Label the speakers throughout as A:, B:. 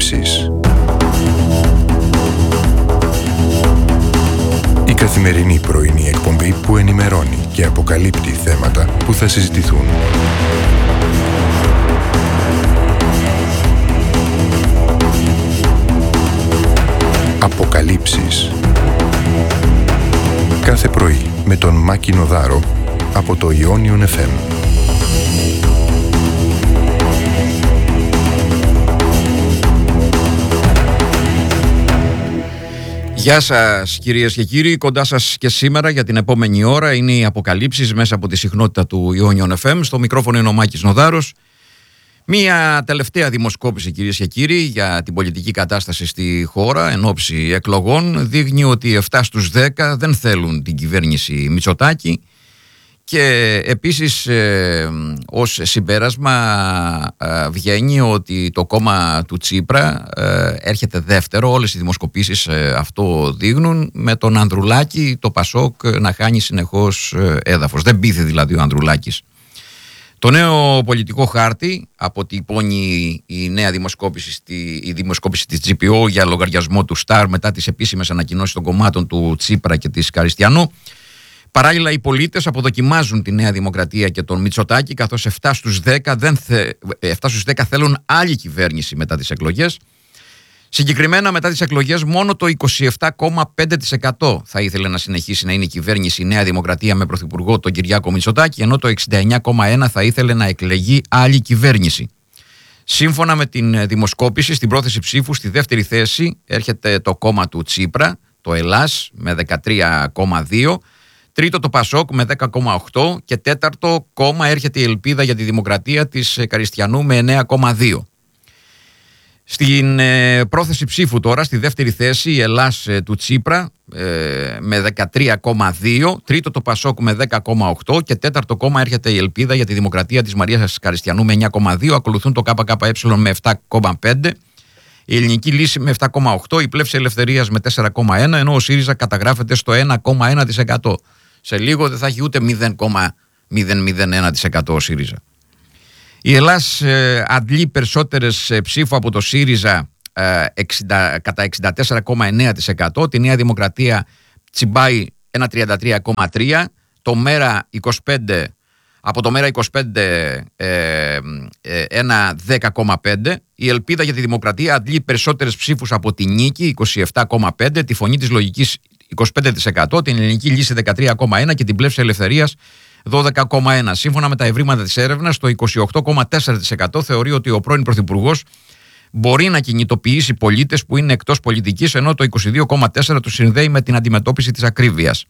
A: Αποκαλύψεις. Η καθημερινή πρωινή εκπομπή που ενημερώνει και αποκαλύπτει θέματα που θα συζητηθούν. Αποκαλύψεις. Κάθε πρωί με τον Μάκη Νοδάρο από το Ionion FM.
B: Γεια σας κυρίες και κύριοι, κοντά σας και σήμερα για την επόμενη ώρα είναι οι αποκαλύψεις μέσα από τη συχνότητα του Ionion FM. Στο μικρόφωνο είναι ο Μάκης Νοδάρος. Μία τελευταία δημοσκόπηση κυρίες και κύριοι για την πολιτική κατάσταση στη χώρα εν ώψη εκλογών δείχνει ότι 7 στους 10 δεν θέλουν την κυβέρνηση Μητσοτάκη και επίσης ως συμπέρασμα βγαίνει ότι το κόμμα του Τσίπρα έρχεται δεύτερο. Όλες οι δημοσκοπήσεις αυτό δείχνουν, με τον Ανδρουλάκη το Πασόκ να χάνει συνεχώς έδαφος. Δεν πείθει δηλαδή ο Ανδρουλάκης. Το νέο πολιτικό χάρτη αποτυπώνει η νέα δημοσκόπηση, η δημοσκόπηση της GPO για λογαριασμό του Σταρ μετά τις επίσημες ανακοινώσεις των κομμάτων του Τσίπρα και της Καριστιανού. Παράλληλα, οι πολίτες αποδοκιμάζουν τη Νέα Δημοκρατία και τον Μητσοτάκη, καθώς 7 στους 10 θέλουν άλλη κυβέρνηση μετά τις εκλογές. Συγκεκριμένα, μετά τις εκλογές, μόνο το 27,5% θα ήθελε να συνεχίσει να είναι η κυβέρνηση η Νέα Δημοκρατία με πρωθυπουργό τον Κυριάκο Μητσοτάκη, ενώ το 69,1% θα ήθελε να εκλεγεί άλλη κυβέρνηση. Σύμφωνα με την δημοσκόπηση, στην πρόθεση ψήφου στη δεύτερη θέση έρχεται το κόμμα του Τσίπρα, το Ελλάς, με 13,2%. Τρίτο το Πασόκ με 10,8% και τέταρτο κόμμα έρχεται η Ελπίδα για τη Δημοκρατία της Καριστιανού με 9,2%. Στην πρόθεση ψήφου τώρα, στη δεύτερη θέση η Ελλάς του Τσίπρα με 13,2%, τρίτο το Πασόκ με 10,8% και τέταρτο κόμμα έρχεται η Ελπίδα για τη Δημοκρατία της Μαρίας Καριστιανού με 9,2%. Ακολουθούν το ΚΚΕ με 7,5%, η Ελληνική Λύση με 7,8%, η Πλεύση Ελευθερίας με 4,1%, ενώ ο ΣΥΡΙΖΑ καταγράφεται στο 1,1%. Σε λίγο δεν θα έχει ούτε 0,001% ο ΣΥΡΙΖΑ. Η Ελλάς αντλεί περισσότερες ψήφου από το ΣΥΡΙΖΑ κατά 64,9%. Τη Νέα Δημοκρατία τσιμπάει ένα 33,3%. Το ΜΕΡΑ 25%, από το ΜΕΡΑ 25% ένα 10,5%. Η Ελπίδα για τη Δημοκρατία αντλεί περισσότερες ψήφους από τη Νίκη 27,5%. Τη Φωνή της Λογικής 25%, την Ελληνική Λύση 13,1% και την Πλεύση Ελευθερίας 12,1%. Σύμφωνα με τα ευρήματα της έρευνας, το 28,4% θεωρεί ότι ο πρώην Πρωθυπουργός μπορεί να κινητοποιήσει πολίτες που είναι εκτός πολιτικής, ενώ το 22,4% του συνδέει με την αντιμετώπιση της ακρίβειας.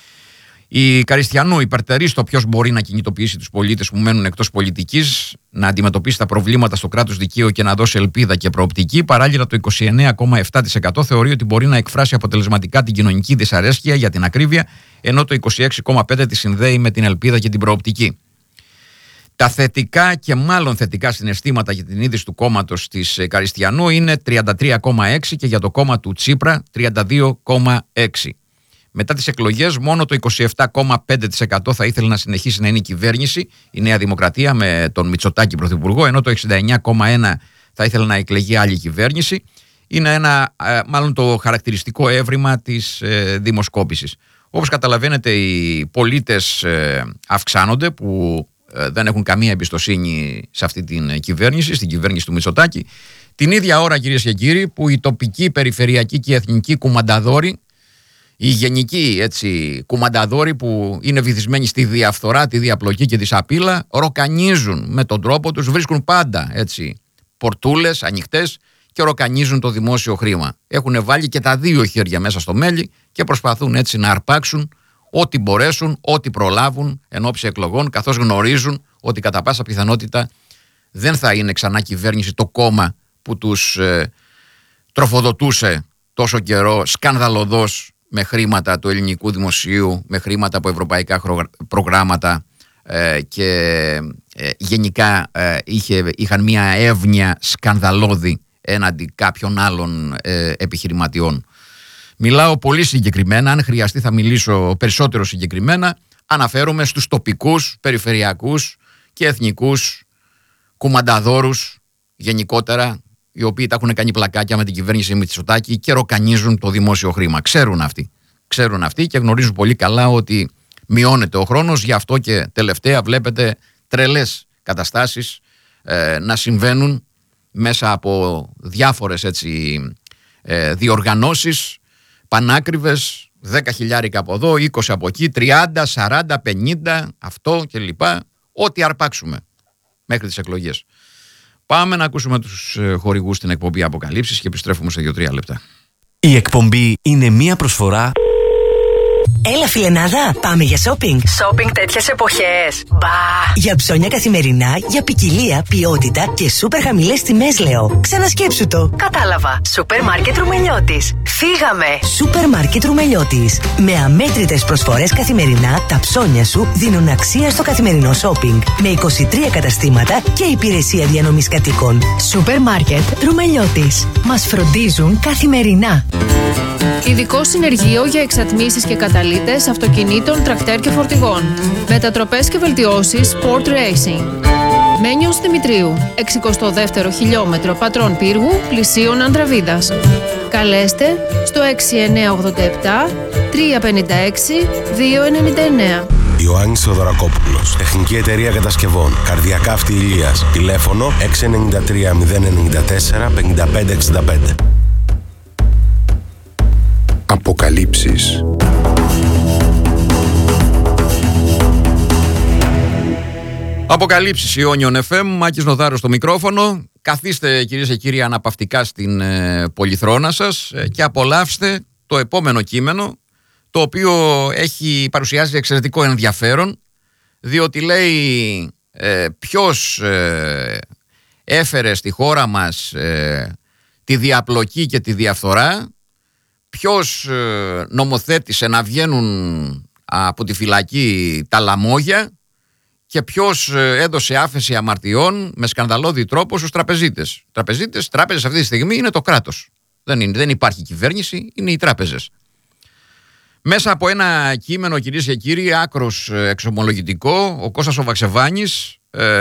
B: Η Καριστιανού υπερτερεί στο ποιος μπορεί να κινητοποιήσει τους πολίτες που μένουν εκτός πολιτικής, να αντιμετωπίσει τα προβλήματα στο κράτος δικαίου και να δώσει ελπίδα και προοπτική. Παράλληλα, το 29,7% θεωρεί ότι μπορεί να εκφράσει αποτελεσματικά την κοινωνική δυσαρέσκεια για την ακρίβεια, ενώ το 26,5% τη συνδέει με την ελπίδα και την προοπτική. Τα θετικά και μάλλον θετικά συναισθήματα για την είδηση του κόμματος της Καριστιανού είναι 33,6% και για το κόμμα του Τσίπρα 32,6%. Μετά τις εκλογές, μόνο το 27,5% θα ήθελε να συνεχίσει να είναι η κυβέρνηση, η Νέα Δημοκρατία με τον Μητσοτάκη πρωθυπουργό, ενώ το 69,1% θα ήθελε να εκλεγεί άλλη κυβέρνηση. Είναι μάλλον το χαρακτηριστικό έβριμα της δημοσκόπησης. Όπως καταλαβαίνετε, οι πολίτες αυξάνονται που δεν έχουν καμία εμπιστοσύνη σε αυτή την κυβέρνηση, στην κυβέρνηση του Μητσοτάκη. Την ίδια ώρα, κυρίες και κύριοι, που οι τοπικοί, περιφερειακοί και εθνικοί κουμανταδόροι, οι γενικοί κουμανταδόροι που είναι βυθισμένοι στη διαφθορά, τη διαπλοκή και τη σαπίλα, ροκανίζουν με τον τρόπο τους, βρίσκουν πάντα πορτούλες ανοιχτές και ροκανίζουν το δημόσιο χρήμα. Έχουν βάλει και τα δύο χέρια μέσα στο μέλι και προσπαθούν να αρπάξουν ό,τι μπορέσουν, ό,τι προλάβουν εν ώψη εκλογών, καθώς γνωρίζουν ότι κατά πάσα πιθανότητα δεν θα είναι ξανά κυβέρνηση το κόμμα που τους τροφοδοτούσε τόσο καιρό σκανδαλωδώς με χρήματα του ελληνικού δημοσίου, με χρήματα από ευρωπαϊκά προγράμματα και γενικά είχαν μια εύνοια σκανδαλώδη έναντι κάποιων άλλων επιχειρηματιών. Μιλάω πολύ συγκεκριμένα, αν χρειαστεί θα μιλήσω περισσότερο συγκεκριμένα. Αναφέρομαι στους τοπικούς, περιφερειακούς και εθνικούς κουμανταδόρους γενικότερα οι οποίοι τα έχουν κάνει πλακάκια με την κυβέρνηση Μητσοτάκη και ροκανίζουν το δημόσιο χρήμα. Ξέρουν αυτοί και γνωρίζουν πολύ καλά ότι μειώνεται ο χρόνος. Γι' αυτό και τελευταία βλέπετε τρελές καταστάσεις να συμβαίνουν μέσα από διάφορες έτσι, διοργανώσεις πανάκριβες, 10.000 από εδώ, 20 από εκεί, 30, 40, 50, αυτό κλπ. Ό,τι αρπάξουμε μέχρι τις εκλογές. Πάμε να ακούσουμε τους χορηγούς στην εκπομπή Αποκαλύψεις και επιστρέφουμε σε 2-3 λεπτά.
C: Η εκπομπή είναι μία προσφορά.
D: Έλα φιλενάδα, πάμε για shopping.
E: Shopping τέτοιες εποχές. Μπα.
D: Για ψώνια καθημερινά, για ποικιλία, ποιότητα και σούπερ χαμηλές τιμές λέω. Ξανασκέψου το.
E: Κατάλαβα. Σούπερ μάρκετ Ρουμελιώτης. Φύγαμε.
D: Σούπερ μάρκετ Ρουμελιώτης. Με αμέτρητες προσφορές καθημερινά, τα ψώνια σου δίνουν αξία στο καθημερινό shopping. Με 23 καταστήματα και υπηρεσία διανομής κατοίκων.
E: Σούπερ μάρκετ Ρουμελιώτης. Μας φροντίζουν καθημερινά.
F: Ειδικό συνεργείο για εξατμίσεις και καταλύτες αυτοκινήτων, τρακτέρ και φορτηγών. Μετατροπές και βελτιώσεις Sport Racing. Μένιος Δημητρίου, 62ο χιλιόμετρο Πατρών Πύργου, πλησίον Ανδραβίδας. Καλέστε στο 6987 356 299.
G: Ιωάννης Θεοδωρακόπουλος, Τεχνική Εταιρεία Κατασκευών, Καρδιακά Αυτή Ηλίας, τηλέφωνο 693 094 5565.
A: Αποκαλύψεις.
B: Αποκαλύψεις Ιόνιον FM, Μάκης Νοδάρος στο μικρόφωνο. Καθίστε κυρίες και κύριοι αναπαυτικά στην πολυθρόνα σας και απολαύστε το επόμενο κείμενο, το οποίο παρουσιάζει εξαιρετικό ενδιαφέρον, διότι λέει ποιος έφερε στη χώρα μας τη διαπλοκή και τη διαφθορά, ποιος νομοθέτησε να βγαίνουν από τη φυλακή τα λαμόγια και ποιος έδωσε άφεση αμαρτιών με σκανδαλώδη τρόπο στους τραπεζίτες. Τράπεζες αυτή τη στιγμή είναι το κράτος. Δεν υπάρχει κυβέρνηση, είναι οι τράπεζες. Μέσα από ένα κείμενο, κυρίες και κύριοι, άκρος εξομολογητικό, ο Κώστας ο Βαξεβάνης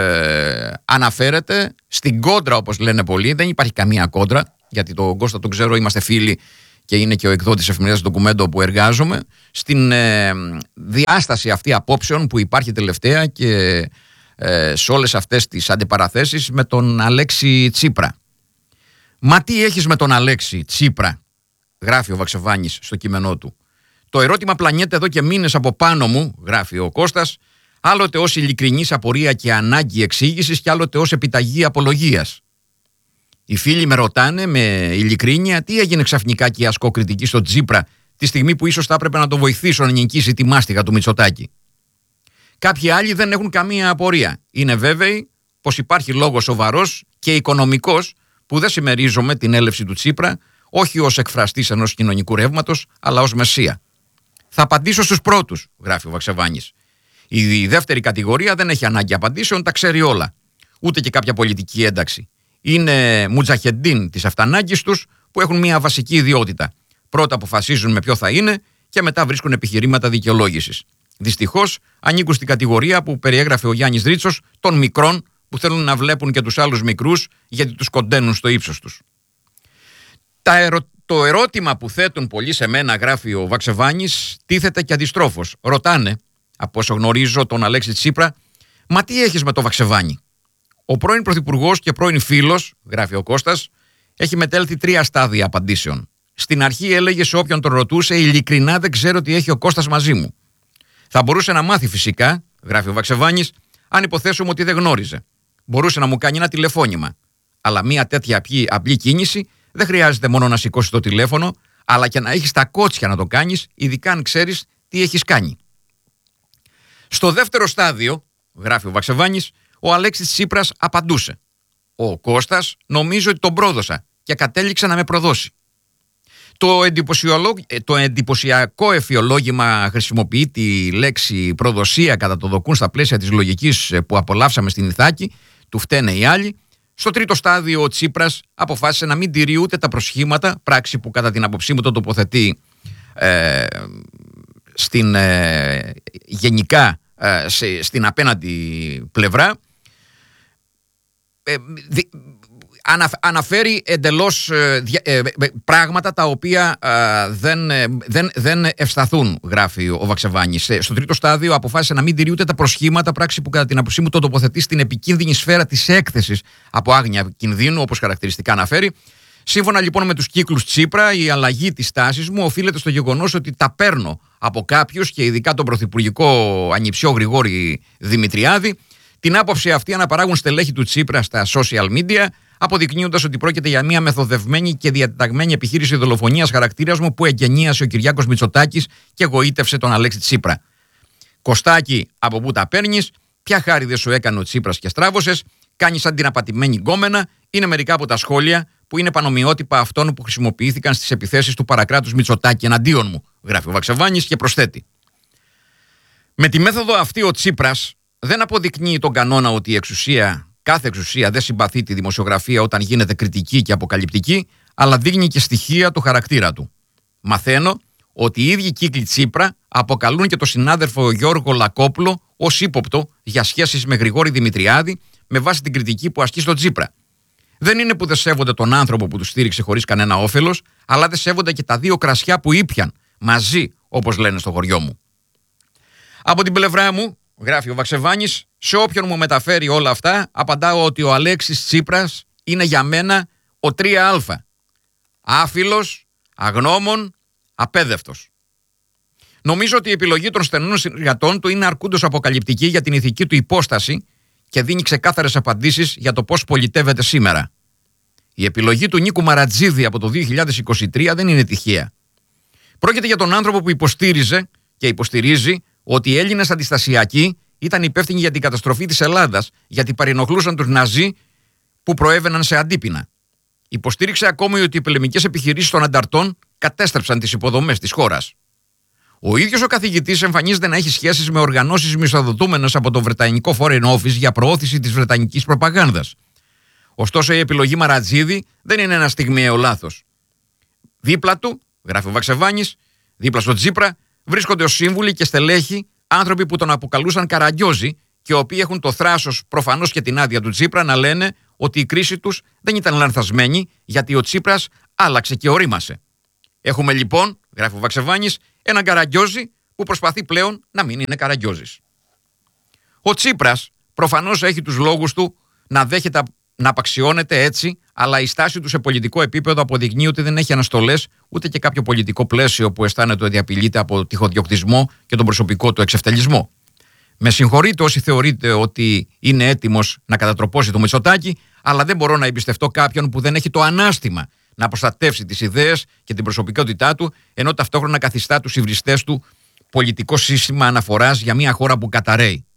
B: αναφέρεται στην κόντρα, όπως λένε πολλοί. Δεν υπάρχει καμία κόντρα, γιατί τον Κώστα τον ξέρω, είμαστε φίλοι και είναι και ο εκδότης εφημερίδας Ντοκουμέντο που εργάζομαι, στην διάσταση αυτή απόψεων που υπάρχει τελευταία και σε όλες αυτές τις αντιπαραθέσεις με τον Αλέξη Τσίπρα. Μα τι έχεις με τον Αλέξη Τσίπρα, γράφει ο Βαξεβάνης στο κείμενό του. Το ερώτημα πλανιέται εδώ και μήνες από πάνω μου, γράφει ο Κώστας, άλλοτε ως ειλικρινής απορία και ανάγκη εξήγησης και άλλοτε ως επιταγή απολογίας. Οι φίλοι με ρωτάνε με ειλικρίνεια τι έγινε ξαφνικά και η ασκώ κριτική στον Τσίπρα τη στιγμή που ίσως θα έπρεπε να τον βοηθήσω να νικήσει τη μάστιγα του Μητσοτάκη. Κάποιοι άλλοι δεν έχουν καμία απορία. Είναι βέβαιοι πως υπάρχει λόγος σοβαρός και οικονομικός που δεν συμμερίζομαι την έλευση του Τσίπρα, όχι ως εκφραστής ενός κοινωνικού ρεύματος, αλλά ως μεσία. Θα απαντήσω στους πρώτους, γράφει ο Βαξεβάνης. Η δεύτερη κατηγορία δεν έχει ανάγκη απαντήσεων, τα ξέρει όλα. Ούτε και κάποια πολιτική ένταξη. Είναι μουτζαχεντίν της αυτανάγκης τους που έχουν μια βασική ιδιότητα. Πρώτα αποφασίζουν με ποιο θα είναι και μετά βρίσκουν επιχειρήματα δικαιολόγησης. Δυστυχώς ανήκουν στην κατηγορία που περιέγραφε ο Γιάννης Ρίτσος των μικρών που θέλουν να βλέπουν και τους άλλους μικρούς γιατί τους κοντένουν στο ύψος τους. Το ερώτημα που θέτουν πολλοί σε μένα, γράφει ο Βαξεβάνης, τίθεται και αντιστρόφως. Ρωτάνε, από όσο γνωρίζω τον Αλέξη Τσίπρα, μα τι έχεις με το Βαξεβάνη? Ο πρώην πρωθυπουργός και πρώην φίλος, γράφει ο Κώστας, έχει μετέλθει 3 στάδια απαντήσεων. Στην αρχή έλεγε σε όποιον τον ρωτούσε, ειλικρινά δεν ξέρω τι έχει ο Κώστας μαζί μου. Θα μπορούσε να μάθει φυσικά, γράφει ο Βαξεβάνης, αν υποθέσουμε ότι δεν γνώριζε. Μπορούσε να μου κάνει ένα τηλεφώνημα. Αλλά μια τέτοια απλή κίνηση δεν χρειάζεται μόνο να σηκώσει το τηλέφωνο, αλλά και να έχεις τα κότσια να το κάνεις, ειδικά αν ξέρεις τι έχεις κάνει. Στο δεύτερο στάδιο, γράφει ο Βαξεβάνης, ο Αλέξης Τσίπρας απαντούσε. Ο Κώστας νομίζω ότι τον πρόδωσα και κατέληξε να με προδώσει. Το εντυπωσιακό εφιολόγημα χρησιμοποιεί τη λέξη προδοσία κατά το δοκούν στα πλαίσια της λογικής που απολαύσαμε στην Ιθάκη, του φταίνε οι άλλοι. Στο τρίτο στάδιο ο Τσίπρας αποφάσισε να μην τηρεί ούτε τα προσχήματα, πράξη που κατά την άποψή μου το τοποθετεί γενικά στην απέναντι πλευρά. αναφέρει εντελώς πράγματα τα οποία δεν ευσταθούν, γράφει ο Βαξεβάνης. Στο τρίτο στάδιο αποφάσισε να μην τηρεί ούτε τα προσχήματα, πράξη που κατά την άποψή μου το τοποθετεί στην επικίνδυνη σφαίρα της έκθεσης από άγνοια κινδύνου, όπως χαρακτηριστικά αναφέρει. Σύμφωνα λοιπόν με τους κύκλους Τσίπρα, η αλλαγή της τάσης μου οφείλεται στο γεγονός ότι τα παίρνω από κάποιους και ειδικά τον πρωθυπουργικό ανιψιό Γρηγόρη Δημητριάδη, την άποψη αυτή αναπαράγουν στελέχη του Τσίπρα στα social media, αποδεικνύοντας ότι πρόκειται για μια μεθοδευμένη και διατεταγμένη επιχείρηση δολοφονίας χαρακτήρας μου που εγκαινίασε ο Κυριάκος Μητσοτάκης και εγωίτευσε τον Αλέξη Τσίπρα. Κωστάκι, από πού τα παίρνεις, ποια χάρη δεν σου έκανε ο Τσίπρας και στράβωσες, κάνεις σαν την απατημένη γκόμενα, είναι μερικά από τα σχόλια που είναι πανομοιότυπα αυτών που χρησιμοποιήθηκαν στις επιθέσεις του παρακράτους Μητσοτάκη εναντίον μου, γράφει ο Βαξεβάνης και προσθέτει. Με τη μέθοδο αυτή ο Τσίπρας δεν αποδεικνύει τον κανόνα ότι η κάθε εξουσία δεν συμπαθεί τη δημοσιογραφία όταν γίνεται κριτική και αποκαλυπτική, αλλά δείχνει και στοιχεία του χαρακτήρα του. Μαθαίνω ότι οι ίδιοι κύκλοι Τσίπρα αποκαλούν και τον συνάδελφο Γιώργο Λακόπουλο ως ύποπτο για σχέσεις με Γρηγόρη Δημητριάδη με βάση την κριτική που ασκεί στον Τσίπρα. Δεν είναι που δεν σέβονται τον άνθρωπο που του στήριξε χωρίς κανένα όφελος, αλλά δεν σέβονται και τα δύο κρασιά που ήπιαν μαζί, όπως λένε στο χωριό μου. Από την πλευρά μου, γράφει ο Βαξεβάνης, σε όποιον μου μεταφέρει όλα αυτά, απαντάω ότι ο Αλέξης Τσίπρας είναι για μένα ο 3α. Άφιλος, αγνώμων, απέδευτος. Νομίζω ότι η επιλογή των στενών συνεργατών του είναι αρκούντος αποκαλυπτική για την ηθική του υπόσταση και δίνει ξεκάθαρες απαντήσεις για το πώς πολιτεύεται σήμερα. Η επιλογή του Νίκου Μαρατζίδη από το 2023 δεν είναι τυχαία. Πρόκειται για τον άνθρωπο που υποστήριζε και υποστηρίζει ότι οι Έλληνες αντιστασιακοί ήταν υπεύθυνοι για την καταστροφή της Ελλάδας, γιατί παρενοχλούσαν τους Ναζί που προέβαιναν σε αντίπεινα. Υποστήριξε ακόμη ότι οι πολεμικές επιχειρήσεις των ανταρτών κατέστρεψαν τις υποδομές της χώρας. Ο ίδιος ο καθηγητής εμφανίζεται να έχει σχέσεις με οργανώσεις μισθοδοτούμενες από το Βρετανικό Foreign Office για προώθηση της βρετανικής προπαγάνδας. Ωστόσο, η επιλογή Μαρατζίδη δεν είναι ένα στιγμιαίο λάθος. Δίπλα του, γράφει ο Βαξεβάνης, δίπλα στο Τσίπρα, βρίσκονται ως σύμβουλοι και στελέχοι άνθρωποι που τον αποκαλούσαν Καραγκιόζη και οι οποίοι έχουν το θράσος, προφανώς και την άδεια του Τσίπρα, να λένε ότι η κρίση τους δεν ήταν λανθασμένη, γιατί ο Τσίπρας άλλαξε και ορίμασε. Έχουμε λοιπόν, γράφει ο Βαξεβάνης, έναν Καραγκιόζη που προσπαθεί πλέον να μην είναι Καραγκιόζης. Ο Τσίπρας προφανώς έχει τους λόγους του να δέχεται να απαξιώνεται έτσι, αλλά η στάση του σε πολιτικό επίπεδο αποδεικνύει ότι δεν έχει αναστολές ούτε και κάποιο πολιτικό πλαίσιο που αισθάνεται ότι απειλείται από τυχοδιοκτισμό και τον προσωπικό του εξευτελισμό. Με συγχωρείτε όσοι θεωρείτε ότι είναι έτοιμος να κατατροπώσει το Μητσοτάκη, αλλά δεν μπορώ να εμπιστευτώ κάποιον που δεν έχει το ανάστημα να προστατεύσει τις ιδέες και την προσωπικότητά του, ενώ ταυτόχρονα καθιστά τους υβριστές του πολιτικό σύστημα αναφοράς για μια χώρα που καταραίει.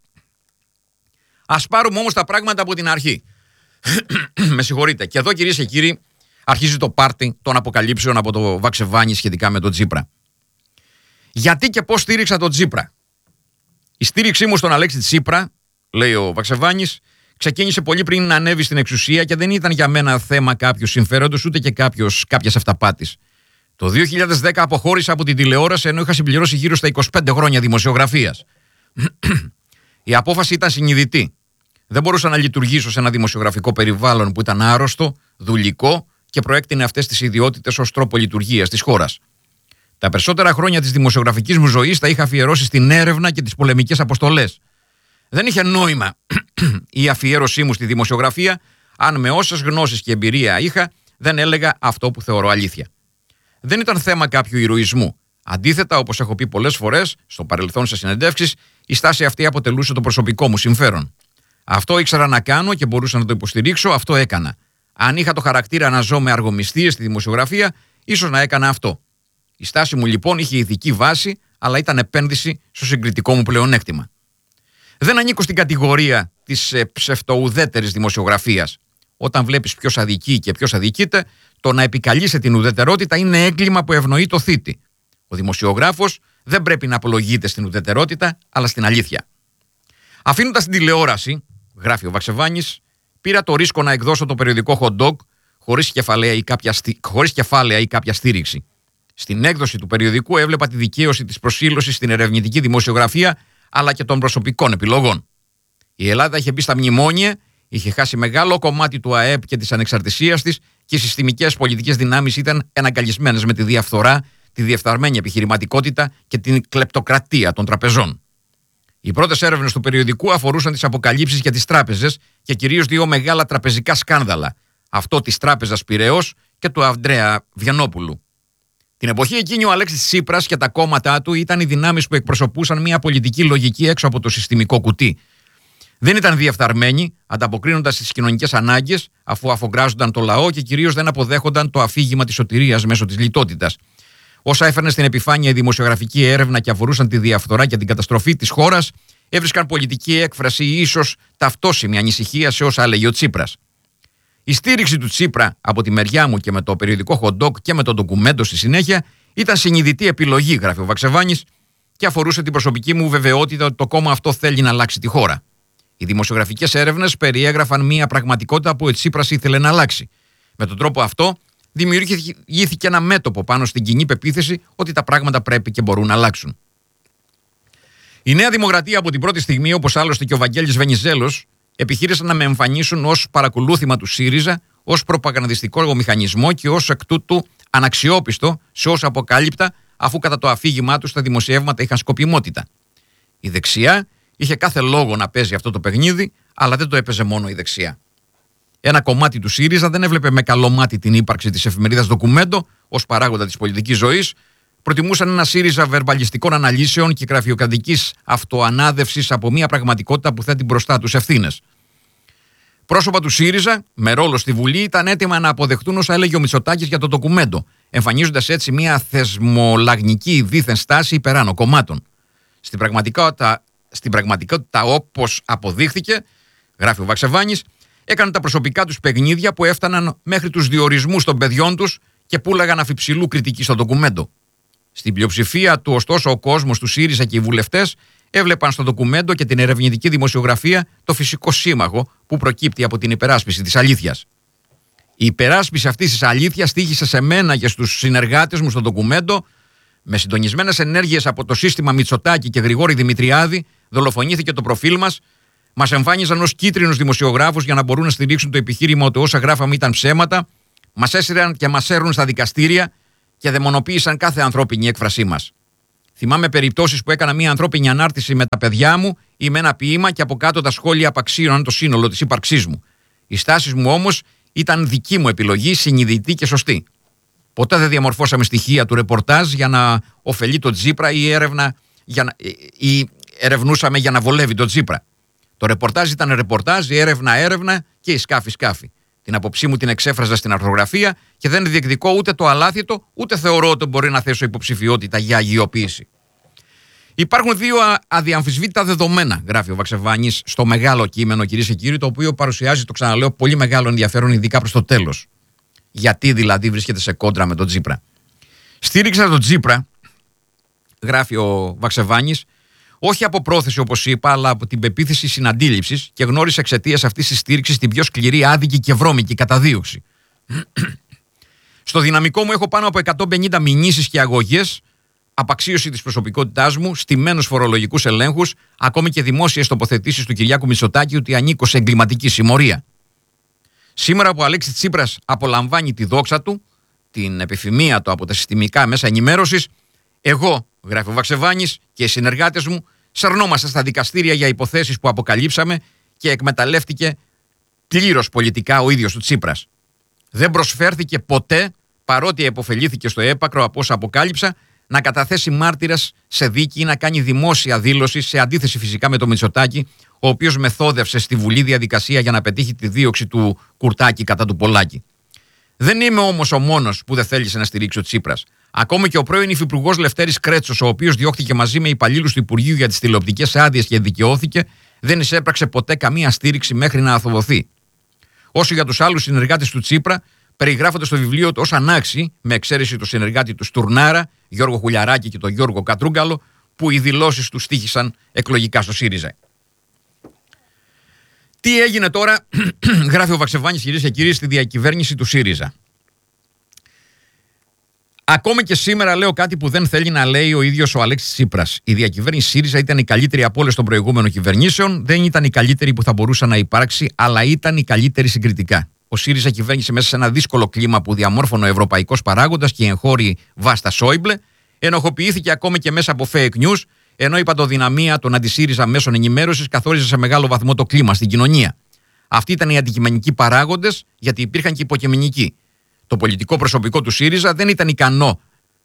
B: Ας πάρουμε όμως τα πράγματα από την αρχή. Με συγχωρείτε. Και εδώ, κυρίες και κύριοι, αρχίζει το πάρτι των αποκαλύψεων από το Βαξεβάνη σχετικά με τον Τσίπρα. Γιατί και πώς στήριξα τον Τσίπρα? Η στήριξή μου στον Αλέξη Τσίπρα, λέει ο Βαξεβάνης, ξεκίνησε πολύ πριν να ανέβει στην εξουσία και δεν ήταν για μένα θέμα κάποιου συμφέροντος ούτε και κάποιας αυταπάτης. Το 2010 αποχώρησα από την τηλεόραση ενώ είχα συμπληρώσει γύρω στα 25 χρόνια δημοσιογραφίας. Η απόφαση ήταν συνειδητή. Δεν μπορούσα να λειτουργήσω σε ένα δημοσιογραφικό περιβάλλον που ήταν άρρωστο, δουλικό και προέκτηνε αυτές τις ιδιότητες ως τρόπο λειτουργίας της χώρας. Τα περισσότερα χρόνια της δημοσιογραφικής μου ζωής τα είχα αφιερώσει στην έρευνα και τις πολεμικές αποστολές. Δεν είχε νόημα η αφιέρωσή μου στη δημοσιογραφία αν με όσες γνώσεις και εμπειρία είχα δεν έλεγα αυτό που θεωρώ αλήθεια. Δεν ήταν θέμα κάποιου ηρωισμού. Αντίθετα, όπως έχω πει πολλές φορές στο παρελθόν σε συνεντεύξεις, η στάση αυτή αποτελούσε το προσωπικό μου συμφέρον. Αυτό ήξερα να κάνω και μπορούσα να το υποστηρίξω, αυτό έκανα. Αν είχα το χαρακτήρα να ζω με αργομισθίες στη δημοσιογραφία, ίσως να έκανα αυτό. Η στάση μου λοιπόν είχε ηθική βάση, αλλά ήταν επένδυση στο συγκριτικό μου πλεονέκτημα. Δεν ανήκω στην κατηγορία της ψευτοουδέτερης δημοσιογραφίας. Όταν βλέπεις ποιος αδικεί και ποιος αδικείται, το να επικαλείσαι την ουδετερότητα είναι έγκλημα που ευνοεί το θήτη. Ο δημοσιογράφος δεν πρέπει να απολογείται στην ουδετερότητα, αλλά στην αλήθεια. Αφήνοντας την τηλεόραση, γράφει ο Βαξεβάνης, πήρα το ρίσκο να εκδώσω το περιοδικό Hot Dog χωρίς κεφάλαια ή κάποια στήριξη. Στην έκδοση του περιοδικού έβλεπα τη δικαίωση της προσήλωσης στην ερευνητική δημοσιογραφία αλλά και των προσωπικών επιλογών. Η Ελλάδα είχε μπει στα μνημόνια, Είχε χάσει μεγάλο κομμάτι του ΑΕΠ και της ανεξαρτησίας της και οι συστημικές πολιτικές δυνάμεις ήταν εναγκαλισμένες με τη διαφθορά, τη διεφθαρμένη επιχειρηματικότητα και την κλεπτοκρατία των τραπεζών. Οι πρώτες έρευνες του περιοδικού αφορούσαν τις αποκαλύψεις για τις τράπεζες και κυρίως δύο μεγάλα τραπεζικά σκάνδαλα, αυτό της Τράπεζας Πειραιώς και του Ανδρέα Βιαννόπουλου. Την εποχή εκείνη ο Αλέξης Τσίπρας και τα κόμματά του ήταν οι δυνάμεις που εκπροσωπούσαν μια πολιτική λογική έξω από το συστημικό κουτί. Δεν ήταν διαφθαρμένοι, ανταποκρίνοντας στις κοινωνικές ανάγκες, αφού αφογκράζονταν το λαό και κυρίως δεν αποδέχονταν το αφήγημα της σωτηρίας μέσω της λιτότητας. Όσα έφερνε στην επιφάνεια η δημοσιογραφική έρευνα και αφορούσαν τη διαφθορά και την καταστροφή της χώρας, έβρισκαν πολιτική έκφραση ή ίσως ταυτόσιμη ανησυχία σε όσα έλεγε ο Τσίπρας. Η στήριξη του Τσίπρα από τη μεριά μου και με το περιοδικό Χοντόκ και με το ντοκουμέντο στη συνέχεια ήταν συνειδητή επιλογή, γράφει ο Βαξεβάνης, και αφορούσε την προσωπική μου βεβαιότητα ότι το κόμμα αυτό θέλει να αλλάξει τη χώρα. Οι δημοσιογραφικές έρευνες περιέγραφαν μια πραγματικότητα που ο Τσίπρας ήθελε να αλλάξει. Με τον τρόπο αυτό δημιουργήθηκε ένα μέτωπο πάνω στην κοινή πεποίθηση ότι τα πράγματα πρέπει και μπορούν να αλλάξουν. Η Νέα Δημοκρατία από την πρώτη στιγμή, όπως άλλωστε και ο Βαγγέλης Βενιζέλος, επιχείρησαν να με εμφανίσουν ως παρακολούθημα του ΣΥΡΙΖΑ, ως προπαγανδιστικό μηχανισμό και ως εκ τούτου αναξιόπιστο σε όσα αποκάλυπτα, αφού κατά το αφήγημά τους τα δημοσιεύματα είχαν σκοπιμότητα. Η δεξιά είχε κάθε λόγο να παίζει αυτό το παιχνίδι, αλλά δεν το έπαιζε μόνο η δεξιά. Ένα κομμάτι του ΣΥΡΙΖΑ δεν έβλεπε με καλό μάτι την ύπαρξη της εφημερίδας Ντοκουμέντο ως παράγοντα της πολιτικής ζωής. Προτιμούσαν ένα ΣΥΡΙΖΑ βερμπαλιστικών αναλύσεων και γραφειοκρατικής αυτοανάδευσης από μια πραγματικότητα που θέτει μπροστά τους ευθύνες. Πρόσωπα του ΣΥΡΙΖΑ, με ρόλο στη Βουλή, ήταν έτοιμα να αποδεχτούν όσα έλεγε ο Μητσοτάκης για το ντοκουμέντο, εμφανίζοντας έτσι μια θεσμολαγνική δίθεν στάση υπεράνω κομμάτων. Στην πραγματικότητα, όπως αποδείχθηκε, γράφει ο Βαξεβάνης, έκαναν τα προσωπικά τους παιχνίδια που έφταναν μέχρι τους διορισμούς των παιδιών τους και πούλαγαν αφιψηλού κριτική στο ντοκουμέντο. Στην πλειοψηφία του, ωστόσο, ο κόσμος του ΣΥΡΙΖΑ και οι βουλευτές έβλεπαν στο ντοκουμέντο και την ερευνητική δημοσιογραφία το φυσικό σύμμαχο που προκύπτει από την υπεράσπιση της αλήθειας. Η υπεράσπιση αυτής της αλήθειας τύχησε σε μένα και στους συνεργάτες μου στο ντοκουμέντο. Με συντονισμένες ενέργειες από το σύστημα Μητσοτάκη και Γρηγόρη Δημητριάδη, δολοφονήθηκε το προφίλ μας. Μας εμφάνιζαν ως κίτρινους δημοσιογράφους για να μπορούν να στηρίξουν το επιχείρημα ότι όσα γράφαμε ήταν ψέματα. Μας έσυραν και μας έρουν στα δικαστήρια και δαιμονοποίησαν κάθε ανθρώπινη έκφρασή μας. Θυμάμαι περιπτώσεις που έκανα μια ανθρώπινη ανάρτηση με τα παιδιά μου ή με ένα ποίημα και από κάτω τα σχόλια απαξίωναν το σύνολο της ύπαρξής μου. Οι στάσεις μου όμως ήταν δική μου επιλογή, συνειδητή και σωστή. Ποτέ δεν διαμορφώσαμε στοιχεία του ρεπορτάζ για να ωφελεί τον Τσίπρα ή ερευνούσαμε για να βολεύει τον Τσίπρα. Το ρεπορτάζ ήταν ρεπορτάζ, η έρευνα και η σκάφη. Την άποψή μου την εξέφραζα στην αρθρογραφία και δεν διεκδικώ ούτε το αλάθητο, ούτε θεωρώ ότι μπορεί να θέσω υποψηφιότητα για αγιοποίηση. Υπάρχουν δύο αδιαμφισβήτητα δεδομένα, γράφει ο Βαξεβάνης στο μεγάλο κείμενο, κυρίες και κύριοι, το οποίο παρουσιάζει, το ξαναλέω, πολύ μεγάλο ενδιαφέρον, ειδικά προς το τέλος. Γιατί δηλαδή βρίσκεται σε κόντρα με τον Τσίπρα. Στήριξα τον Τσίπρα, γράφει ο Βαξεβάνης, όχι από πρόθεση όπως είπα, αλλά από την πεποίθηση συναντήληψης και γνώρισε εξαιτίας αυτής της στήριξης την πιο σκληρή, άδικη και βρώμικη καταδίωξη. Στο δυναμικό μου έχω πάνω από 150 μηνύσεις και αγωγές, απαξίωση της προσωπικότητάς μου, στημένους φορολογικούς ελέγχους, ακόμη και δημόσιες τοποθετήσεις του Κυριάκου Μητσοτάκη ότι ανήκω σε εγκληματική συμμορία. Σήμερα που ο Αλέξης Τσίπρας απολαμβάνει τη δόξα του, την επιφημία του από τα συστημικά μέσα ενημέρωσης, εγώ, γράφει ο Βαξεβάνης, και οι συνεργάτες μου σερνόμαστε στα δικαστήρια για υποθέσεις που αποκαλύψαμε και εκμεταλλεύτηκε πλήρως πολιτικά ο ίδιος του Τσίπρας. Δεν προσφέρθηκε ποτέ, παρότι επωφελήθηκε στο έπακρο από όσα αποκάλυψα, να καταθέσει μάρτυρας σε δίκη ή να κάνει δημόσια δήλωση, σε αντίθεση φυσικά με τον Μητσοτάκη, ο οποίος μεθόδευσε στη Βουλή διαδικασία για να πετύχει τη δίωξη του Κουρτάκη κατά του Πολάκη. Δεν είμαι όμως ο μόνος που δεν θέλησε να στηρίξει ο Τσίπρας. Ακόμη και ο πρώην υφυπουργός Λευτέρης Κρέτσος, ο οποίος διώχθηκε μαζί με υπαλλήλους του Υπουργείου για τις τηλεοπτικές άδειες και δικαιώθηκε, δεν εισέπραξε ποτέ καμία στήριξη μέχρι να αθωωωθεί. Όσο για τους άλλους συνεργάτες του Τσίπρα, περιγράφονται στο βιβλίο του ως ανάξιοι, με εξαίρεση το συνεργάτη του Στουρνάρα, Γιώργο Χουλιαράκη και τον Γιώργο Κατρούγκαλο, που οι δηλώσεις του στοίχησαν εκλογικά στο ΣΥΡΙΖΑ. Τι έγινε τώρα, γράφει ο Βαξεβάνης, κυρίες και κύριοι, στη διακυβέρνηση του ΣΥΡΙΖΑ. Ακόμη και σήμερα λέω κάτι που δεν θέλει να λέει ο ίδιος ο Αλέξης Τσίπρας. Η διακυβέρνηση ΣΥΡΙΖΑ ήταν η καλύτερη από όλες των προηγούμενων κυβερνήσεων. Δεν ήταν η καλύτερη που θα μπορούσε να υπάρξει, αλλά ήταν η καλύτερη συγκριτικά. Ο ΣΥΡΙΖΑ κυβέρνησε μέσα σε ένα δύσκολο κλίμα που διαμόρφωνε ο ευρωπαϊκός παράγοντας και η εγχώρη Βάστα Σόιμπλε. Ενοχοποιήθηκε ακόμη και μέσα από fake news, ενώ η παντοδυναμία των αντι-ΣΥΡΙΖΑ μέσων ενημέρωσης καθόριζε σε μεγάλο βαθμό το κλίμα στην κοινωνία. Αυτοί ήταν οι αντικειμενικοί παράγοντες, γιατί υπήρχαν και υποκειμενικοί. Το πολιτικό προσωπικό του ΣΥΡΙΖΑ δεν ήταν ικανό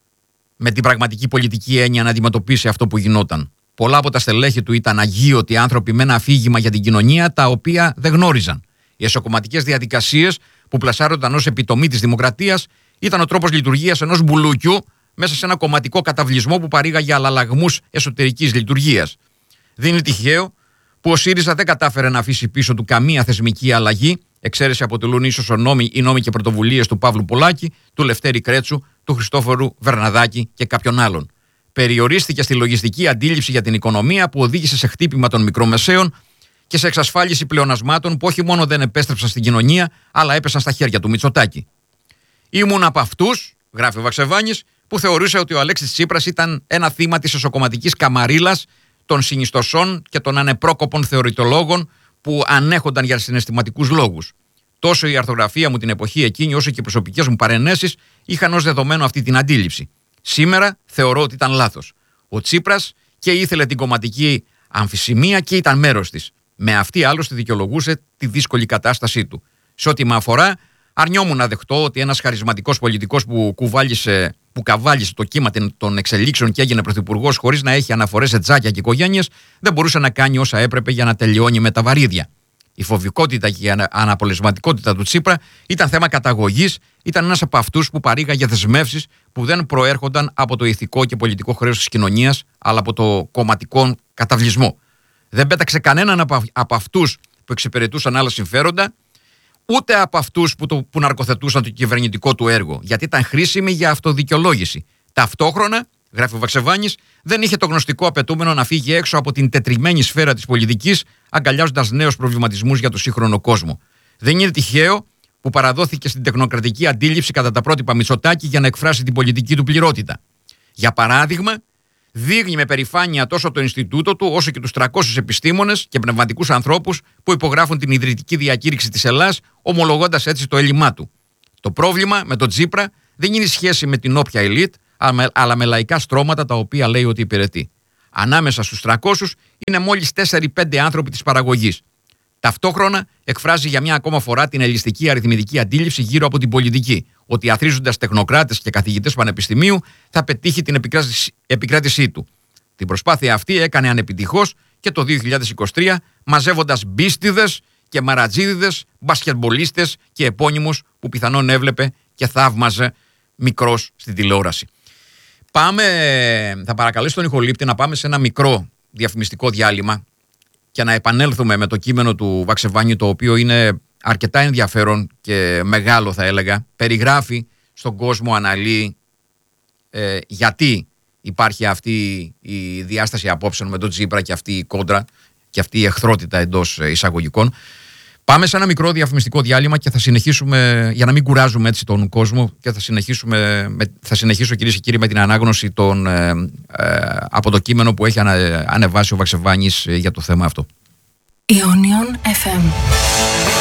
B: με την πραγματική πολιτική έννοια να αντιμετωπίσει αυτό που γινόταν. Πολλά από τα στελέχη του ήταν αγίωτοι άνθρωποι με ένα αφήγημα για την κοινωνία, τα οποία δεν γνώριζαν. Οι εσωκομματικές διαδικασίες που πλασάρονταν ως επιτομή της δημοκρατίας ήταν ο τρόπος λειτουργίας ενός μπουλούκιου μέσα σε ένα κομματικό καταβλισμό που παρήγαγε αλλαλαγμούς εσωτερικής λειτουργίας. Δεν είναι τυχαίο που ο ΣΥΡΙΖΑ δεν κατάφερε να αφήσει πίσω του καμία θεσμική αλλαγή. Εξαίρεση αποτελούν ίσως οι νόμοι και πρωτοβουλίες του Παύλου Πολάκη, του Λευτέρη Κρέτσου, του Χριστόφορου Βερναδάκη και κάποιων άλλων. Περιορίστηκε στη λογιστική αντίληψη για την οικονομία που οδήγησε σε χτύπημα των μικρομεσαίων και σε εξασφάλιση πλεονασμάτων που όχι μόνο δεν επέστρεψαν στην κοινωνία, αλλά έπεσαν στα χέρια του Μητσοτάκη. Ήμουν από αυτούς, γράφει ο Βαξεβάνης, που θεωρούσε ότι ο Αλέξης Τσίπρας ήταν ένα θύμα της εσωκομματικής καμαρίλας των συνιστοσών και των ανεπρόκοπων θεωρητολόγων που ανέχονταν για συναισθηματικούς λόγους. Τόσο η αρθογραφία μου την εποχή εκείνη, όσο και οι προσωπικές μου παρενέσεις είχαν ως δεδομένο αυτή την αντίληψη. Σήμερα θεωρώ ότι ήταν λάθος. Ο Τσίπρας και ήθελε την κομματική αμφισημία και ήταν μέρος της. Με αυτή άλλωστε δικαιολογούσε τη δύσκολη κατάστασή του. Σε ό,τι με αφορά, αρνιόμουν να δεχτώ ότι ένας χαρισματικός πολιτικός που καβάλισε το κύμα των εξελίξεων και έγινε πρωθυπουργός χωρίς να έχει αναφορές σε τζάκια και οικογένειες, δεν μπορούσε να κάνει όσα έπρεπε για να τελειώνει με τα βαρύδια. Η φοβικότητα και η αναπολεσματικότητα του Τσίπρα ήταν θέμα καταγωγής, ήταν ένας από αυτούς που παρήγαγε δεσμεύσεις που δεν προέρχονταν από το ηθικό και πολιτικό χρέος της κοινωνίας, αλλά από το κομματικό καταβλισμό. Δεν πέταξε κανέναν από αυτούς που εξυπηρετούσαν άλλα συμφέροντα, ούτε από αυτούς που ναρκοθετούσαν το κυβερνητικό του έργο, γιατί ήταν χρήσιμοι για αυτοδικαιολόγηση. Ταυτόχρονα, γράφει ο Βαξεβάνης, δεν είχε το γνωστικό απαιτούμενο να φύγει έξω από την τετριμένη σφαίρα της πολιτικής, αγκαλιάζοντας νέους προβληματισμούς για το σύγχρονο κόσμο. Δεν είναι τυχαίο που παραδόθηκε στην τεχνοκρατική αντίληψη κατά τα πρότυπα Μητσοτάκη για να εκφράσει την πολιτική του πληρότητα. Για παράδειγμα, δείχνει με περηφάνεια τόσο το Ινστιτούτο του, όσο και τους 300 επιστήμονες και πνευματικούς ανθρώπους που υπογράφουν την ιδρυτική διακήρυξη της Ελλάδας, ομολογώντας έτσι το έλλειμμά του. Το πρόβλημα με τον Τσίπρα δεν είναι σχέση με την όποια ελίτ, αλλά με λαϊκά στρώματα τα οποία λέει ότι υπηρετεί. Ανάμεσα στους 300 είναι μόλις 4-5 άνθρωποι της παραγωγής. Ταυτόχρονα εκφράζει για μια ακόμα φορά την ελιστική αριθμητική αντίληψη γύρω από την πολιτική, ότι αθρίζοντας τεχνοκράτες και καθηγητές πανεπιστημίου θα πετύχει την επικράτησή του. Την προσπάθεια αυτή έκανε ανεπιτυχώς και το 2023, μαζεύοντας μπίστιδες και μαρατζίδιδες, μπασκετμπολίστες και επώνυμους που πιθανόν έβλεπε και θαύμαζε μικρός στην τηλεόραση. Θα παρακαλέσω τον ηχολήπτη να πάμε σε ένα μικρό διαφημιστικό διάλειμμα και να επανέλθουμε με το κείμενο του Βαξεβάνη, το οποίο είναι αρκετά ενδιαφέρον και μεγάλο, θα έλεγα. Περιγράφει στον κόσμο, αναλύει γιατί υπάρχει αυτή η διάσταση απόψεων με τον Τσίπρα και αυτή η κόντρα και αυτή η εχθρότητα εντός εισαγωγικών. Πάμε σε ένα μικρό διαφημιστικό διάλειμμα και θα συνεχίσουμε, για να μην κουράζουμε έτσι τον κόσμο, και θα συνεχίσω κυρίες και κύριοι με την ανάγνωση από το κείμενο που έχει ανεβάσει ο Βαξεβάνης για το θέμα αυτό.
E: Ionion FM.